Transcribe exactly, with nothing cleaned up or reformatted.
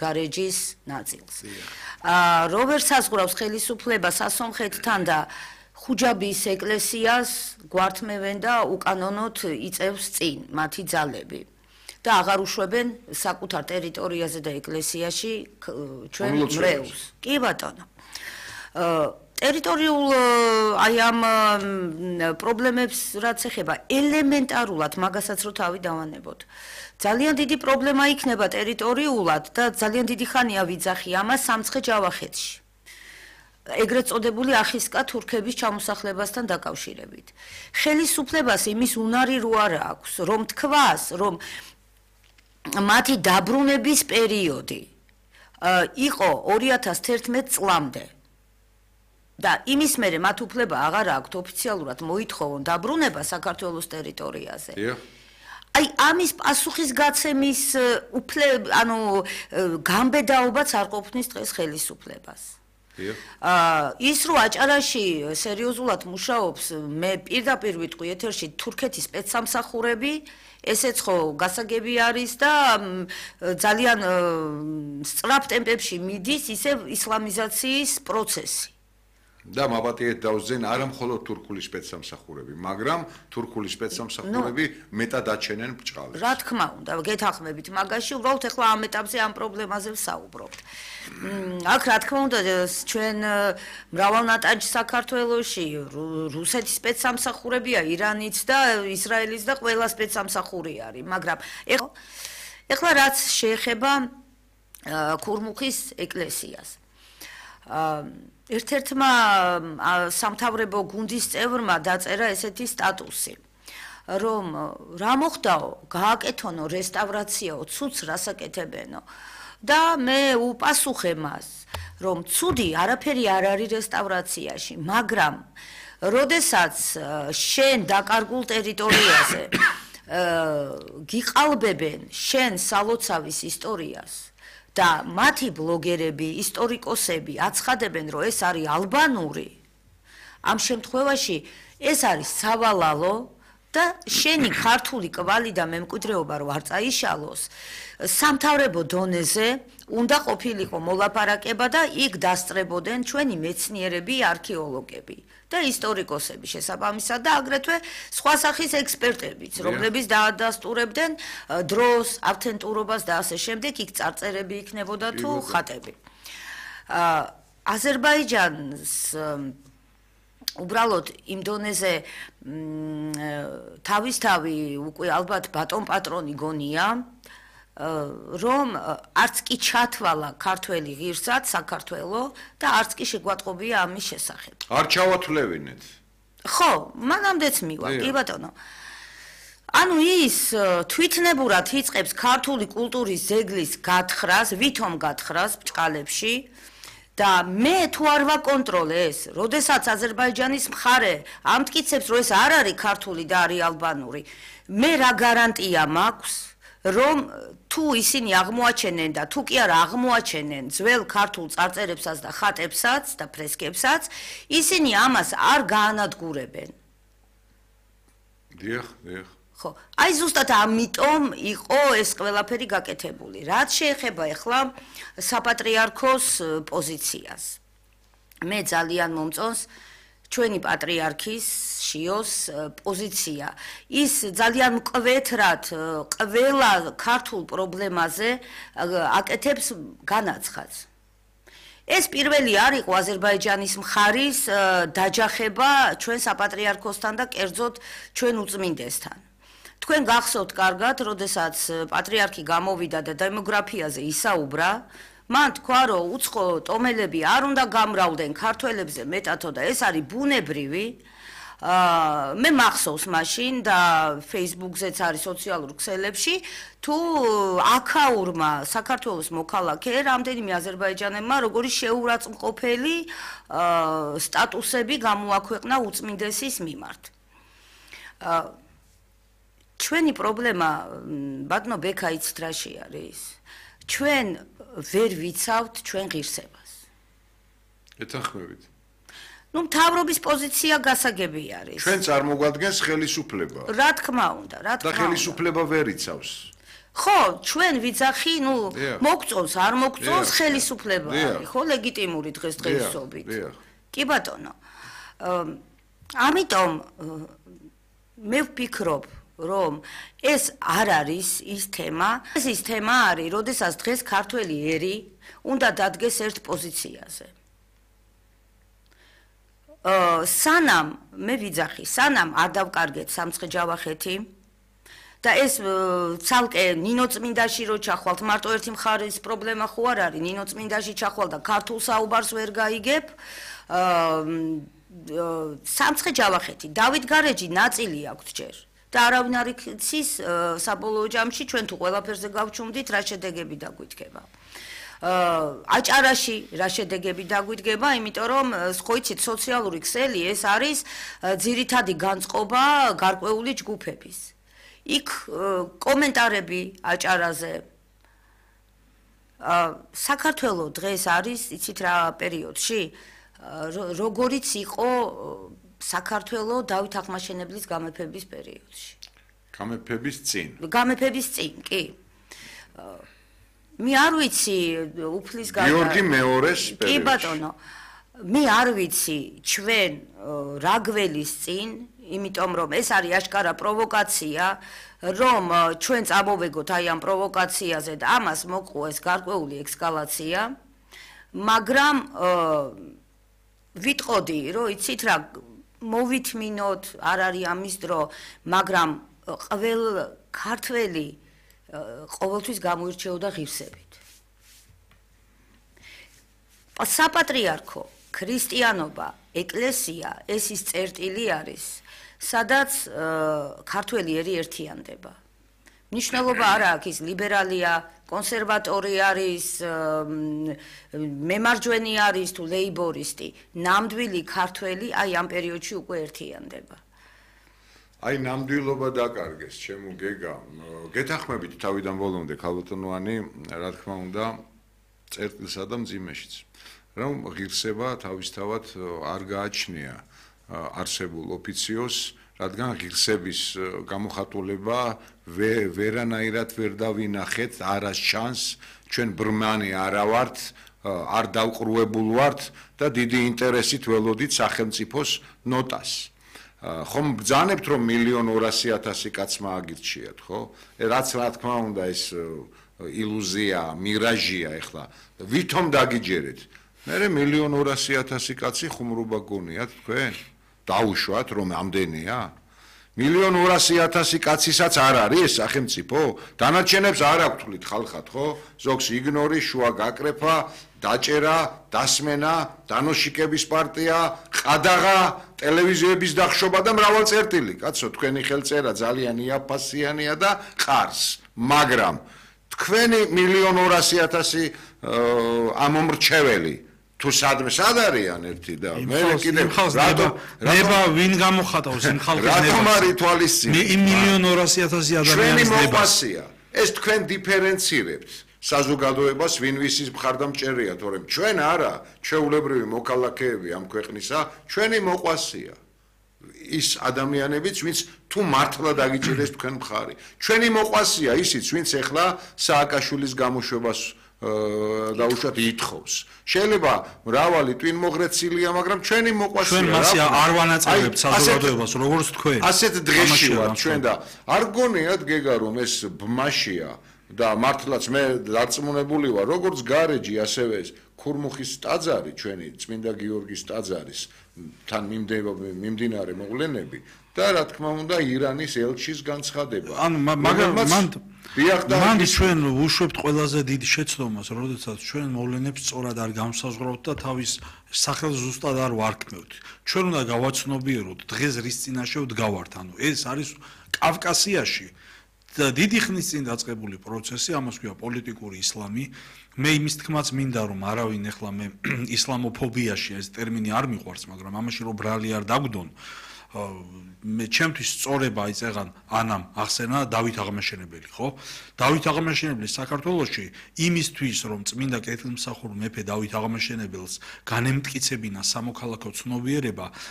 გარეჯის ნაწილს. რო ვერ საზღვრავს ხელისუფლება სასონხეთთან და ხუჯაბის ეკლესიას გვართმევენ და უკანონოდ იწევს წინ მათი ძალები. და აღარ უშვებენ საკუთარ ტერიტორიაზე და ეკლესიაში ჩვენ მრევლს. კი ბატონო. ტერიტორიულ აი ამ პრობლემებს რაც ეხება ელემენტარულად მაგასაც რო თავი დავანებოთ. ძალიან დიდი პრობლემა იქნება ტერიტორიულად და ძალიან დიდი ხანია ვიძახი ამას სამცხე-ჯავახეთში. ეგრეთ წოდებული ახისკა თურქების ჩამოსახლებასთან დაკავშირებით. ხელისუფლებას იმის უნარი რო არ აქვს, რომ თქვას, რომ მათი დაბრუნების პერიოდი იყო ორი ათას თერთმეტ წლამდე. და იმის მერე მათ უფლება აღარ აქვთ ოფიციალურად მოითხოვონ დაბრუნება საქართველოს ტერიტორიაზე. აი ამის პასუხისგაცემის უფლება, ანუ გამბედაობაც არ ყოფნის დღეს ხელისუფლებას. აა ის რო აჭარაში სერიოზულად მუშაობს, მე პირდაპირ ვიტყვი ეთერში თურქეთის სპეცსამსახურები, ესეც ხო გასაგები არის და ძალიან სწრაფ ტემპებში მიდის ისევ ისლამიზაციის პროცესი. და მაბატიეთ დავზენ არა მხოლოდ თურქული სპეცსამსახურები, მაგრამ თურქული სპეცსამსახურები მეტად აჩენენ ბჭყალებს. რა თქმა უნდა, გეთანხმებით მაგაში, უბრალოდ ახლა ამ ეტაპზე ამ პრობლემაზე ვსაუბრობთ. აქ რა თქმა უნდა, ჩვენ მრავალნატანჯი საქართველოში რუსეთის სპეცსამსახურებია, ირანიც და ისრაელის და ყველა სპეცსამსახური არის, მაგრამ ახლა რაც შეეხება ქურმუხის ეკლესიას. ერთ-ერთმა სამთავრებო გუნდის წევრმა დაწერა ესეთი სტატუსი, რომ რა მოხდაო, გააკეთონო რესტავრაციაო, ცუდს რასაკეთებენო და მე უპასუხე მას, რომ ცუდი არაფერი არ არის რესტავრაციაში, მაგრამ როდესაც შენ დაკარგულ ტერიტორიაზე გიყალბებენ შენ სალოცავის ისტორიას და მათი ბლოგერები, ისტორიკოსები აცხადებენ, რომ ეს არის ალბანური. ამ შემთხვევაში ეს არის სავალალო და შენი ქართული კვალი და მემკვიდრეობა რო არ წაიშალოს, სამთავრებო დონეზე უნდა ყოფილიყო მოლაპარაკება და იქ დასწრებოდნენ ჩვენი მეცნიერები, არქეოლოგები და ისტორიკოსები შესაბამისად და აგრეთვე სხვა სახის ექსპერტებიც, რომლებიც დაადასტურებდნენ დროს, ავთენტურობას და ასე შემდეგ, იქ წარწერები იქნებოდა თუ ხატები. აზერბაიჯანს უბრალოდ იმ დონეზე თავისთავი უკვე ალბათ ბატონ პატრონი გონია, რომ არც კი ჩათვალა ქართველი ღირსად საქართველო და არც კი შეგვატყობია ამის შესახებ. არ ჩავათვლევინეთ. ხო, მანამდეც მივა, კი ბატონო. ანუ ის თვითნებურად იწყებს ქართული კულტურის ძეგლის გათხრას, ვითომ გათხრას ბჭყალებში და მე თუ არ ვაკონტროლე ეს, როდესაც აზერბაიჯანის მხარე ამტკიცებს, რომ ეს არ არის ქართული და არის ალბანური, მე რა გარანტია მაქვს, რომ თუ ისინი აღმოაჩენენ და თუ კი არა აღმოაჩენენ ძველ ქართულ წარწერებსაც და ხატებსაც და ფრესკებსაც, ისინი ამას არ გაანადგურებენ. დიახ, დიახ. ხო, აი ზუსტად ამიტომ იყო ეს ყველაფერი გაკეთებული. რაც შეეხება ახლა საპატრიარქოს პოზიციას. მე ძალიან მომწონს ჩვენი პატრიარქის შიოს პოზიცია. ის ძალიან მკვეთრად ყველა ქართულ პრობლემაზე აკეთებს განაცხადს. ეს პირველი არ იყო აზერბაიჯანის მხარის დაჯახება ჩვენ საპატრიარქოსთან და კერძოდ ჩვენ უწმინდესთან. თქვენ გახსოვთ კარგად, როდესაც პატრიარქი გამოვიდა და დემოგრაფიაზე ისაუბრა, მან თქვა, რომ უცხო ტომელები არ უნდა გამრავლდნენ ქართველებზე მეტათო და ეს არის ბუნებრივი. მე მახსოვს მაშინ და Facebook-ზეც არის სოციალურ ქსელებში, თუ აქაურმა საქართველოს მოქალაქე რამდენიმე აზერბაიჯანელმა როგორი შეურაცხმყოფელი სტატუსები გამოაქვეყნა უწმინდესის მიმართ. ჩვენი პრობლემა, ბატონო ბექა, იცით რაში არის? ჩვენ ვერ ვიცავთ ჩვენ ღირსებას. ეთანხმებით. ნუ მთავრობის პოზიცია გასაგები არის. ჩვენ წარმოგვადგენს ხელისუფლება. რა თქმა უნდა, რა თქმა უნდა. და ხელისუფლება ვერ იცავს. ხო, ჩვენ ვიძახი, ნუ მოგწონს, არ მოგწონს, ხელისუფლება არის, ხო, ლეგიტიმური დღესდღეობით. კი ბატონო. ამიტომ მე ვფიქრობ, რომ ეს არ არის ის თემა, ეს ის თემა არის, როდესაც დღეს ქართველი ერი უნდა დადგეს ერთ პოზიციაზე. სანამ მე ვიძახი, სანამ არ დავკარგეთ სამცხე-ჯავახეთი და ეს ცალკე ნინო წმინდაში რო ჩახვალთ, მარტო ერთი მხარის პრობლემა ხო არ არის, ნინო წმინდაში ჩახვალ და ქართულ საუბარს ვერ გაიგებ. სამცხე-ჯავახეთი, დავით გარეჯი ნაწილი აქვს ჯერ და არავინ არ იცის საბოლოო ჯამში ჩვენ თუ ყველაფერზე გავჩუმდით, რა შედეგები დაგვიდგება. აჭარაში რა შედეგები დაგვიდგება, იმიტომ რომ ხო იცით, სოციალური ქსელი ეს არის ძირითადი განწყობა გარკვეული ჯგუფების. იქ კომენტარები აჭარაზე. საქართველო დღეს არის, იცით რა პერიოდში, როგორიც იყო საქართველო დავით აღმაშენებლის გამეფების პერიოდში. გამეფების წინ. გამეფების წინ, კი. მე არ ვიცი უფლის გარდა გიორგი მეორეს პერიოდში. კი ბატონო. მე არ ვიცი ჩვენ რა გველის წინ, იმიტომ რომ ეს არის აშკარა პროვოკაცია, რომ ჩვენ წამოვეგოთ აი ამ პროვოკაციაზე და ამას მოყვა ეს გარკვეული ექსკალაცია, მაგრამ ვიტყოდი, რომ იცით რა, მოვითმინოთ, არ არის ამის დრო, მაგრამ ყოველ ქართველი ყოველთვის გამოირჩეოდა ღირსებით. საპატრიარქო, ქრისტიანობა, ეკლესია, ეს ის წერტილი არის, სადაც ქართველი ერი ერთიანდება. მნიშვნელობა არ აქვს ის ლიბერალია, კონსერვატორი არის, მემარჯვენი არის თუ ლეიბორისტი, ნამდვილი ქართველი აი ამ პერიოდში უკვე ერთიანდება. აი ნამდვილობა დაკარგეს, ჩემო გეგა. გეთანხმებით თავიდან ბოლომდე ქალბატონოვანი, რა თქმა უნდა, წერტილსა და მძიმეშიც. რომ ღირსება თავისთავად არ გააჩნია არსებულ ოფიციოს, რადგან ღირსების გამოხატულება ვერანაირად ვერ დავინახეთ, არას ჩანს, ჩვენ ბრმანი არა ვართ, არ დავყრუებულ ვართ და დიდი ინტერესით ველოდით სახელმწიფოს ნოტას. ხომ ბრძანებთ რომ მილიონ ორასი ათასი კაცმა აგირჩიათ, ხო? რაც რა თქმა უნდა ეს ილუზია, მირაჟია ეხლა. ვითომ დაგიჯერეთ? მე მილიონ ორასი ათასი კაცი ხუმრობა გონიათ თქვენ? დაუშვათ რომ ამდენია? მილიონ ორასი ათასი კაცისაც არ არის ეს სახელმწიფო? დანარჩენებს არ აქვთ ხალხად, ხო? ზოგს იგნორი, შუა გაკრეფა, დაჭერა, დასმენა, დანოშიკების პარტია, ყადაღა, ტელევიზიების დახშობა და მრავალ წერტილი. კაცო, თქვენი ხელწერა ძალიან იაფასიანია და ყარს, მაგრამ თქვენი მილიონ ორასი ათასი ამომრჩეველი თუ სადმე სად არიან ერთი და მე კიდევ რატო ნება ვინ გამოხატავს იმ ხალხის ნებას? რატომ არის თვალისწინი? მილიონ ორასი ათასი ადამიანის ნებას. ეს თქვენ დიფერენცირებთ საზოგადოებას, ვინ ვისის მხარდამჭერია, თორემ ჩვენ არა, ჩვეულებრივი მოქალაქეები ამ ქვეყნისა, ჩვენი მოყვასია. ის ადამიანებიც, ვინც თუ მართლა დაგიჭირეს თქვენ მხარი. ჩვენი მოყვასია ისიც, ვინც ეხლა სააკაშვილის გამოშვებას დაუშვათ ითხოვს. შეიძლება მრავალი ტვინმოღრეცილია, მაგრამ ჩვენი მოყვასია. ჩვენ მასე არ ვანაწევრებთ საზოგადოებას, როგორც თქვენ. ასეთ დღეში ვართ ჩვენ და არ გონიათ გეგა რომ ეს ბმაშია და მართლაც მე დარწმუნებული ვარ, როგორც გარეჯი, ასევე ეს ქურმუხის ტაძარი, ჩვენი წმინდა გიორგის ტაძარის თან მიმდინარე მოვლენები და რა თქმა უნდა ირანის ელჩის განცხადება. ანუ მაგრამ მან მან ჩვენ უშვებთ ყველაზე დიდ შეცდომას, როდესაც ჩვენ მოვლენებს სწორად არ განსაზღვრავთ და თავის სახელს ზუსტად არ ვარქმევთ. ჩვენ უნდა გავაცნობიეროთ დღეს რის წინაშე ვდგავართ, ანუ ეს არის კავკასიაში და დიდი ხნის წინ დაწყებული პროცესი, ამას ქვია პოლიტიკური ისლამი. მე იმის თქმაც მინდა რომ არავინ ახლა მე ისლამოფობიაში ეს ტერმინი არ მიყვარს, მაგრამ ამაში რომ ბრალი არ დაგვდონ, მე ჩემთვის სწორება იწეღან ანამ ახსენა დავით აღმაშენებელი, ხო? დავით აღმაშენებელი საქართველოში იმისთვის რომ წმინდა კეთილმსახურ მეფე დავით აღმაშენებელს განემტკიცებინა სამოქალაქო ცნობიერება,